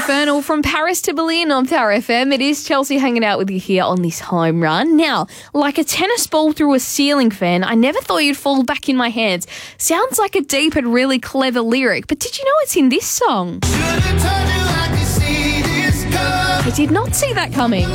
Infernal from Paris to Berlin on Power FM. It is Chelsea hanging out with you here on this home run. Now, like a tennis ball through a ceiling fan, I never thought you'd fall back in my hands. Sounds like a deep and really clever lyric, but did you know it's in this song? I did not see that coming.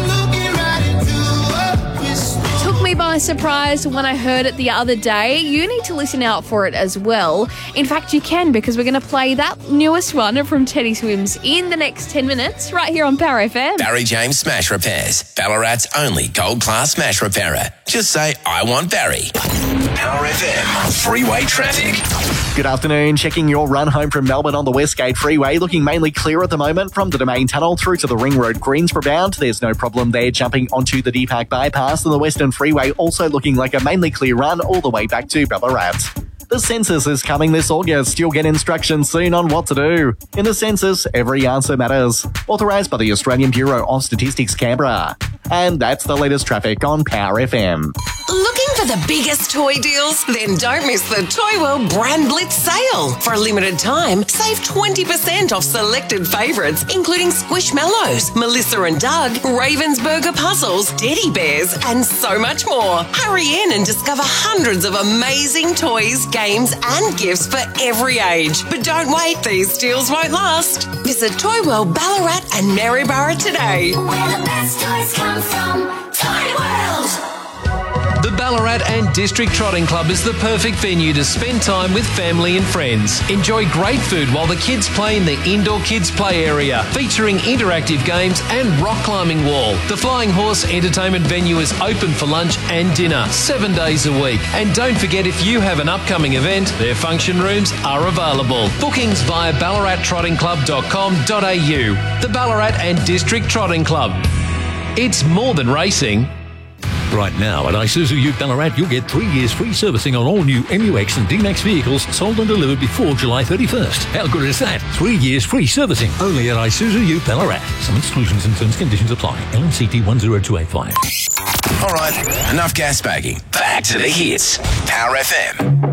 Took me by surprise when I heard it the other day. You need to listen out for it as well. In fact, you can, because we're going to play that newest one from Teddy Swims in the next 10 minutes right here on Power FM. Barry James Smash Repairs, Ballarat's only gold-class smash repairer. Just say, I want Barry. Power FM, freeway traffic. Good afternoon. Checking your run home from Melbourne on the Westgate Freeway. Looking mainly clear at the moment from the Domain Tunnel through to the Ring Road Greensborough bound. There's no problem there jumping onto the Deepak Bypass, and the Western Freeway also looking like a mainly clear run all the way back to Ballarat. The census is coming this August. You'll get instructions soon on what to do. In the census, every answer matters. Authorised by the Australian Bureau of Statistics, Canberra. And that's the latest traffic on Power FM. Looking for the biggest toy deals? Then don't miss the Toy World Brand Blitz sale. For a limited time, save 20% off selected favourites, including Squishmallows, Melissa and Doug, Ravensburger Puzzles, Teddy Bears, and so much more. Hurry in and discover hundreds of amazing toys, games and gifts for every age. But don't wait, these deals won't last. Visit Toy World Ballarat and Maryborough today. Where the best toys come from, Toy World. The Ballarat and District Trotting Club is the perfect venue to spend time with family and friends. Enjoy great food while the kids play in the indoor kids play area, featuring interactive games and rock climbing wall. The Flying Horse entertainment venue is open for lunch and dinner 7 days a week. And don't forget, if you have an upcoming event, their function rooms are available. Bookings via ballarattrottingclub.com.au. The Ballarat and District Trotting Club. It's more than racing. Right now at Isuzu Ute Ballarat, you'll get 3 years free servicing on all new MUX and D-Max vehicles sold and delivered before July 31st. How good is that? 3 years free servicing only at Isuzu Ute Ballarat. Some exclusions and terms and conditions apply. LNCT 10285. All right, enough gas bagging. Back to the hits. Power FM.